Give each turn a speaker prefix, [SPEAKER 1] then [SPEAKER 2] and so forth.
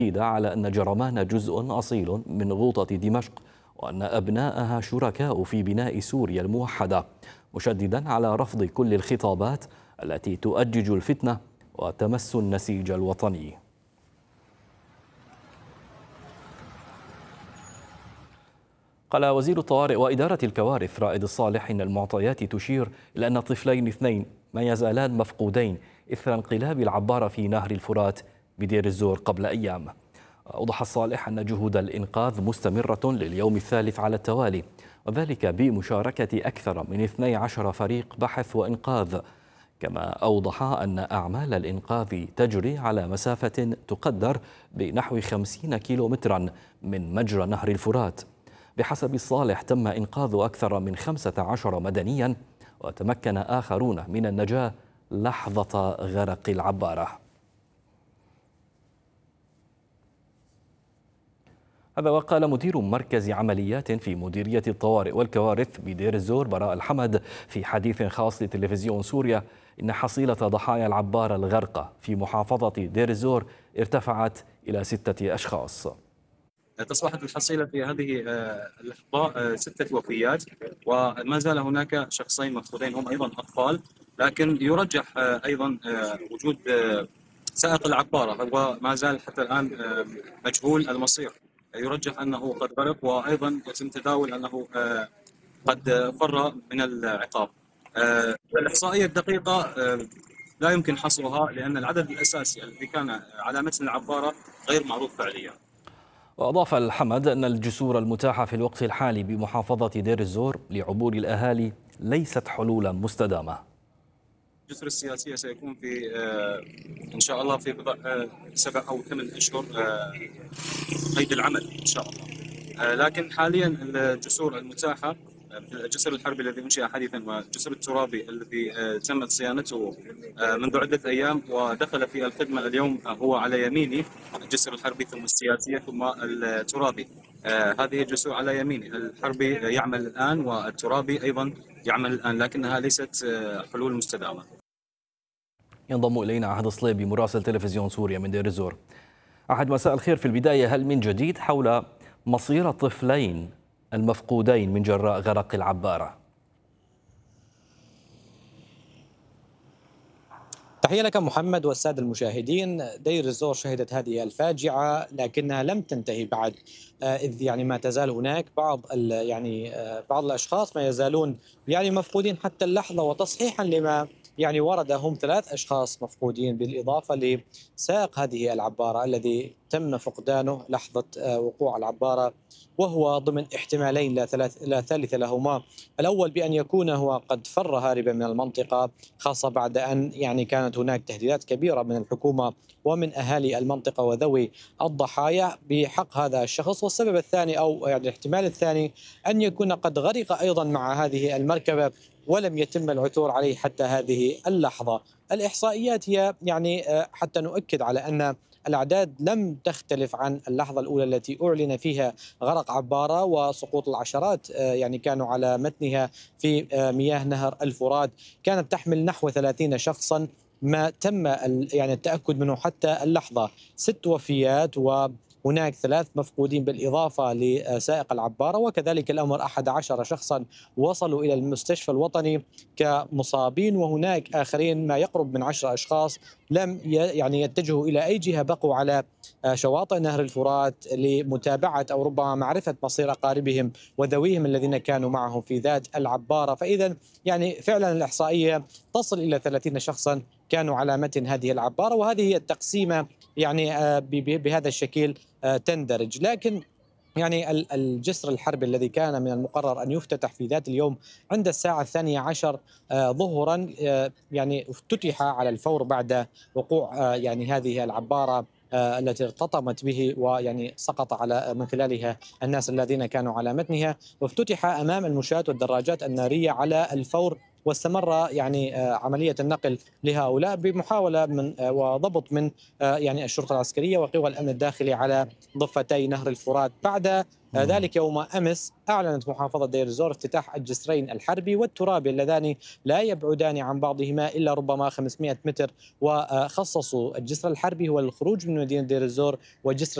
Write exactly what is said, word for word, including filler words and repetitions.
[SPEAKER 1] أكد على أن جرمان جزء أصيل من غوطة دمشق، وأن أبنائها شركاء في بناء سوريا الموحدة، مشددا على رفض كل الخطابات التي تؤجج الفتنة وتمس النسيج الوطني. قال وزير الطوارئ وإدارة الكوارث رائد الصالح إن المعطيات تشير إلى أن طفلين اثنين ما يزالان مفقودين إثر انقلاب العبارة في نهر الفرات بدير الزور قبل أيام. أوضح الصالح أن جهود الإنقاذ مستمرة لليوم الثالث على التوالي، وذلك بمشاركة أكثر من اثني عشر فريق بحث وإنقاذ. كما أوضح أن أعمال الإنقاذ تجري على مسافة تقدر بنحو خمسين كيلومترا من مجرى نهر الفرات. بحسب الصالح تم إنقاذ أكثر من خمسة عشر مدنيا، وتمكن آخرون من النجاة لحظة غرق العبارة. هذا وقال مدير مركز عمليات في مديرية الطوارئ والكوارث بدير الزور براء الحمد في حديث خاص لتلفزيون سوريا إن حصيلة ضحايا العبارة الغرقى في محافظة دير الزور ارتفعت إلى ستة أشخاص.
[SPEAKER 2] تصبحت الحصيلة في هذه اللحظة ستة وفيات، وما زال هناك شخصين مفقودين هم أيضا أطفال، لكن يرجح أيضا وجود سائق العبارة هو ما زال حتى الآن مجهول المصير، يرجح أنه قد غرق، وأيضا يتم تداول أنه قد فر من العقاب. الإحصائية الدقيقة لا يمكن حصرها لأن العدد الأساسي الذي كان على متن العبارة غير معروف فعليا.
[SPEAKER 1] وأضاف الحمد أن الجسور المتاحة في الوقت الحالي بمحافظة دير الزور لعبور الأهالي ليست حلولا مستدامة.
[SPEAKER 2] الجسر السياسية سيكون في إن شاء الله في بضع سبع أو ثمان أشهر قيد العمل إن شاء الله، لكن حاليا الجسور المتاحة الجسر الحربي الذي أنشئ حديثا والجسر الترابي الذي تمت صيانته منذ عدة أيام ودخل في الخدمة اليوم هو على يميني، الجسر الحربي ثم السياسية ثم الترابي. هذه الجسور على يميني، الحربي يعمل الآن والترابي أيضا يعمل الآن، لكنها ليست حلول مستدامة.
[SPEAKER 1] ينضم إلينا عهد صليبي مراسل تلفزيون سوريا من دير الزور. عهد، مساء الخير. في البداية، هل من جديد حول مصير الطفلين المفقودين من جراء غرق العبارة؟
[SPEAKER 3] تحية لك محمد والسادة المشاهدين. دير الزور شهدت هذه الفاجعة لكنها لم تنتهي بعد، إذ يعني ما تزال هناك بعض يعني بعض الأشخاص ما يزالون يعني مفقودين حتى اللحظة. وتصحيحا لما يعني ورد، هم ثلاث أشخاص مفقودين بالإضافة لسائق هذه العبارة الذي تم فقدانه لحظة وقوع العبارة، وهو ضمن احتمالين لا, ثلاث لا ثالث لهما. الأول بأن يكون هو قد فر هاربا من المنطقة، خاصة بعد أن يعني كانت هناك تهديدات كبيرة من الحكومة ومن أهالي المنطقة وذوي الضحايا بحق هذا الشخص. والسبب الثاني أو يعني الاحتمال الثاني أن يكون قد غرق أيضا مع هذه المركبة ولم يتم العثور عليه حتى هذه اللحظة. الإحصائيات هي يعني حتى نؤكد على أن الأعداد لم تختلف عن اللحظة الأولى التي أعلن فيها غرق عبارة وسقوط العشرات يعني كانوا على متنها في مياه نهر الفرات. كانت تحمل نحو ثلاثين شخصا، ما تم يعني التأكد منه حتى اللحظة ست وفيات، وهناك ثلاث مفقودين بالإضافة لسائق العبارة، وكذلك الأمر أحد عشر شخصا وصلوا إلى المستشفى الوطني كمصابين، وهناك آخرين ما يقرب من عشر أشخاص لم يعني يتجهوا إلى أي جهة، بقوا على شواطئ نهر الفرات لمتابعة أو ربما معرفة مصير أقاربهم وذويهم الذين كانوا معهم في ذات العبارة. فإذا يعني فعلا الإحصائية تصل إلى ثلاثين شخصا كانوا على متن هذه العبارة، وهذه هي التقسيمة يعني بهذا الشكل تندرج. لكن يعني الجسر الحربي الذي كان من المقرر أن يفتتح في ذات اليوم عند الساعة الثانية عشر ظهرا يعني افتتح على الفور بعد وقوع يعني هذه العبارة التي ارتطمت به ويعني سقط على من خلالها الناس الذين كانوا على متنها، وافتتح أمام المشاة والدراجات النارية على الفور واستمر يعني عملية النقل لهؤلاء بمحاولة من وضبط من يعني الشرطة العسكرية وقوى الأمن الداخلي على ضفتي نهر الفرات. بعد ذلك يوم أمس أعلنت محافظة دير الزور افتتاح الجسرين الحربي والترابي اللذان لا يبعدان عن بعضهما إلا ربما خمسمئة متر، وخصصوا الجسر الحربي هو للخروج من مدينة دير الزور، وجسر